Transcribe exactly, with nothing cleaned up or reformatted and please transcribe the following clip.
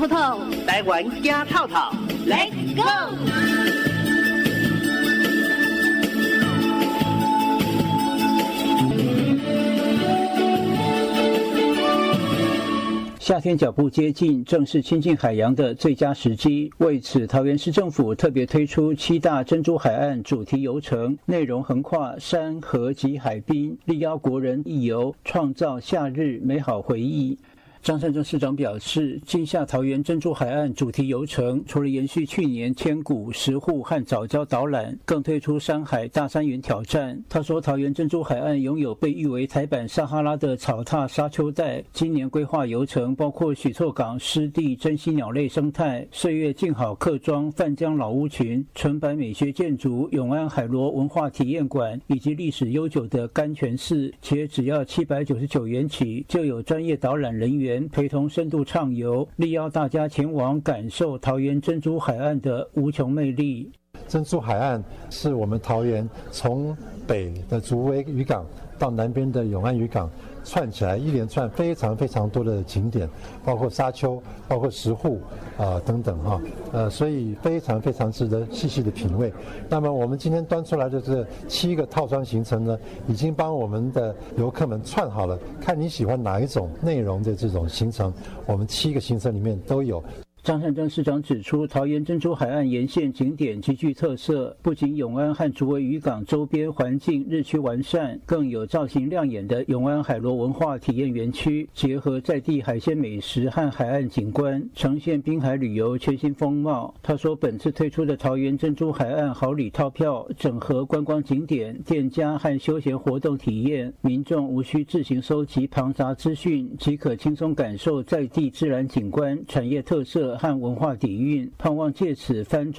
透透，台湾惊透透 ，Let's go！ 夏天脚步接近，正是亲近海洋的最佳时机。为此，桃园市政府特别推出七大珍珠海岸主题游程，内容横跨山河及海滨，力邀国人一游，创造夏日美好回忆。张善政市长表示，今夏桃园珍珠海岸主题游程除了延续去年千古石沪和藻礁导览，更推出山海大山云挑战。他说，桃园珍珠海岸拥有被誉为台版撒哈拉的草踏沙丘带，今年规划游程包括许厝港湿地珍稀鸟类生态、岁月静好客庄、泛江老屋群、纯白美学建筑、永安海螺文化体验馆以及历史悠久的甘泉寺，且只要七百九十九元起，就有专业导览人员陪同深度畅游，力邀大家前往感受桃园珍珠海岸的无穷魅力。 珍珠海岸是我们桃园从北的竹围渔港到南边的永安渔港串起来一连串非常非常多的景点，包括沙丘，包括石沪啊、呃、等等哈，呃，所以非常非常值得细细的品味。那么我们今天端出来的这七个套装行程呢，已经帮我们的游客们串好了，看你喜欢哪一种内容的这种行程，我们七个行程里面都有。 张善政市长指出，桃园珍珠海岸沿线景点极具特色，不仅永安和竹围渔港周边环境日趋完善，更有造型亮眼的永安海螺文化体验园区，结合在地海鲜美食和海岸景观，呈现滨海旅游全新风貌。他说，本次推出的桃园珍珠海岸好礼套票，整合观光景点、店家和休闲活动体验，民众无需自行收集庞杂资讯，即可轻松感受在地自然景观、产业特色和文化底蕴，盼望借此翻转